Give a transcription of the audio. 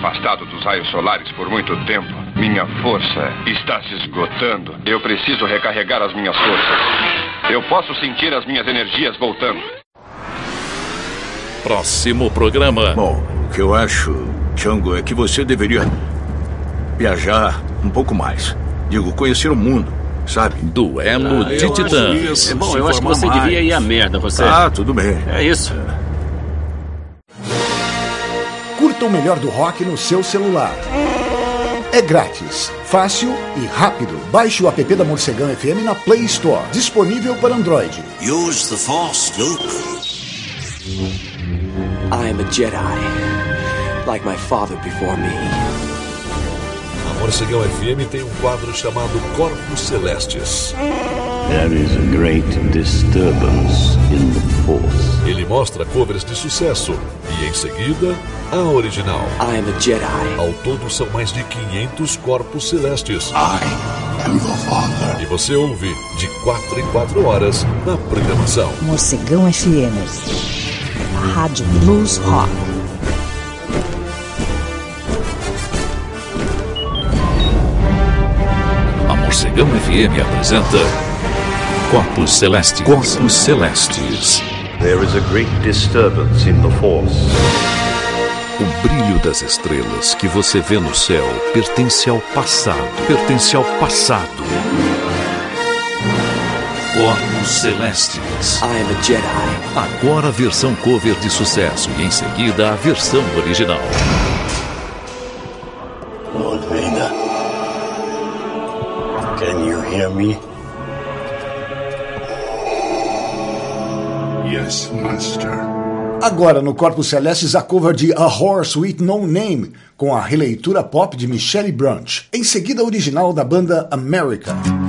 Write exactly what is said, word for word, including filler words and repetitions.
afastado dos raios solares por muito tempo. Minha força está se esgotando. Eu preciso recarregar as minhas forças. Eu posso sentir as minhas energias voltando. Próximo programa. Bom, o que eu acho, Django, é que você deveria viajar um pouco mais. Digo, conhecer o mundo, sabe? Duelo ah, de Titãs. É bom, eu acho que você mais. devia ir à merda, você. Ah, tudo bem. É isso. Curta o melhor do rock no seu celular. É grátis, fácil e rápido. Baixe o app da Morcegão F M na Play Store. Disponível para Android. Use the Force, Luke. I am a Jedi, like my father before me. A Morcegão F M tem um quadro chamado Corpos Celestes. There is a great disturbance in the Force. Ele mostra covers de sucesso e, em seguida, a original. I am a Jedi. Ao todo, são mais de quinhentos corpos celestes. I am your father. E você ouve de quatro em quatro horas na programação. Morcegão F M. Rádio Blues Rock. A Morcegão F M apresenta Corpos Celestes. Corpos Celestes. There is a great disturbance in the Force. O brilho das estrelas que você vê no céu pertence ao passado. Pertence ao passado. Corpos Celestes. I am a Jedi. Agora a versão cover de sucesso e em seguida a versão original. Lord Vader, can you hear me? Yes, Master. Agora no Corpos Celestes a cover de A Horse with No Name, com a releitura pop de Michelle Branch. Em seguida a original da banda America.